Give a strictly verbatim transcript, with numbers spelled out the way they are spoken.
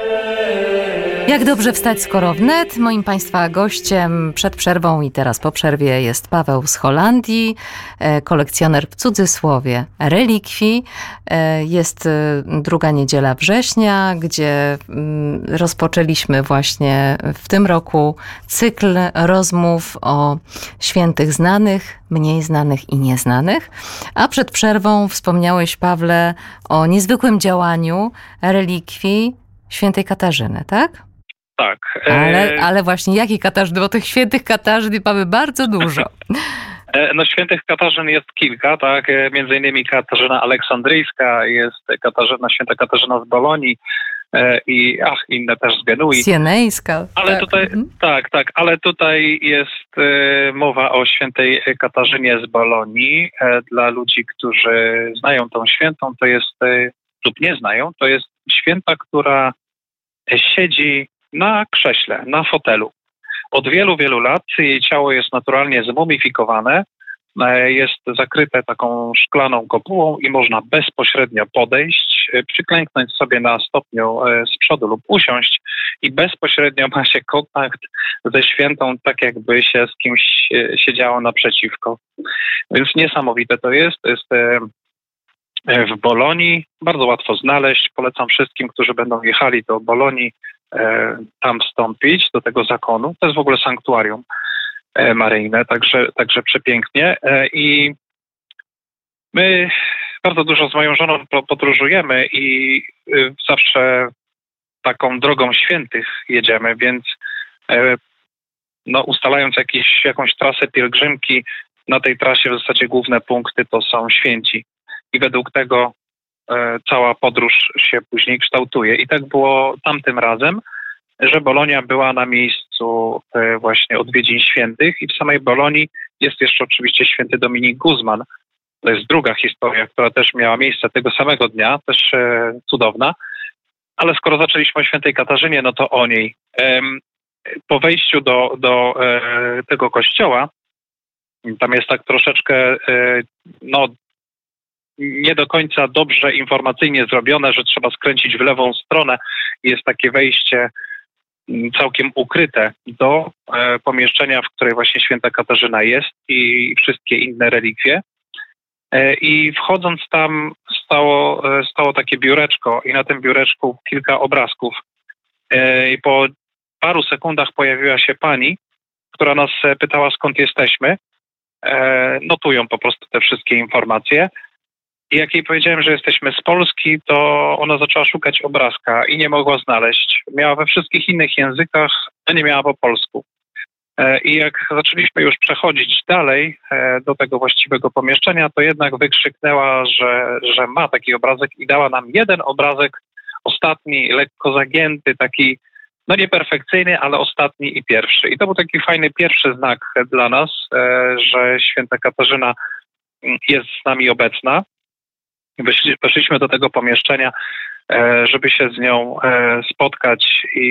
Jak dobrze wstać, skoro wnet? Moim Państwa gościem przed przerwą i teraz po przerwie jest Paweł z Holandii, kolekcjoner w cudzysłowie relikwii. Jest druga niedziela września, gdzie rozpoczęliśmy właśnie w tym roku cykl rozmów o świętych znanych, mniej znanych i nieznanych. A przed przerwą wspomniałeś, Pawle, o niezwykłym działaniu relikwii świętej Katarzyny, tak? Tak. Ale, ale właśnie jakiej Katarzyny? Bo tych świętych Katarzyn mamy bardzo dużo. No świętych Katarzyn jest kilka, tak? Między innymi Katarzyna Aleksandryjska, jest Katarzyna, święta Katarzyna z Bolonii i ach, inne też z Genui. Sienejska. Ale tak. tutaj, mhm. tak, tak, ale tutaj jest mowa o świętej Katarzynie z Bolonii. Dla ludzi, którzy znają tą świętą, to jest, lub nie znają, to jest święta, która siedzi na krześle, na fotelu. Od wielu, wielu lat jej ciało jest naturalnie zmumifikowane, jest zakryte taką szklaną kopułą i można bezpośrednio podejść, przyklęknąć sobie na stopniu z przodu lub usiąść i bezpośrednio ma się kontakt ze świętą, tak jakby się z kimś siedziało naprzeciwko. Więc niesamowite to jest. To jest w Bolonii, bardzo łatwo znaleźć. Polecam wszystkim, którzy będą jechali do Bolonii, tam wstąpić, do tego zakonu. To jest w ogóle sanktuarium maryjne, także, także przepięknie. I my bardzo dużo z moją żoną podróżujemy i zawsze taką drogą świętych jedziemy, więc no, ustalając jakiś, jakąś trasę pielgrzymki, na tej trasie w zasadzie główne punkty to są święci. I według tego cała podróż się później kształtuje. I tak było tamtym razem, że Bolonia była na miejscu właśnie odwiedzin świętych i w samej Bolonii jest jeszcze oczywiście święty Dominik Guzman. To jest druga historia, która też miała miejsce tego samego dnia, też cudowna. Ale skoro zaczęliśmy o świętej Katarzynie, no to o niej. Po wejściu do, do tego kościoła, tam jest tak troszeczkę, no nie do końca dobrze informacyjnie zrobione, że trzeba skręcić w lewą stronę. Jest takie wejście całkiem ukryte do e, pomieszczenia, w której właśnie święta Katarzyna jest i wszystkie inne relikwie. E, I wchodząc tam stało, e, stało takie biureczko i na tym biureczku kilka obrazków. E, I po paru sekundach pojawiła się pani, która nas pytała, skąd jesteśmy. E, notują po prostu te wszystkie informacje. I jak jej powiedziałem, że jesteśmy z Polski, to ona zaczęła szukać obrazka i nie mogła znaleźć. Miała we wszystkich innych językach, a nie miała po polsku. I jak zaczęliśmy już przechodzić dalej do tego właściwego pomieszczenia, to jednak wykrzyknęła, że, że ma taki obrazek i dała nam jeden obrazek, ostatni, lekko zagięty, taki no nieperfekcyjny, ale ostatni i pierwszy. I to był taki fajny pierwszy znak dla nas, że święta Katarzyna jest z nami obecna. Weszliśmy do tego pomieszczenia, żeby się z nią spotkać i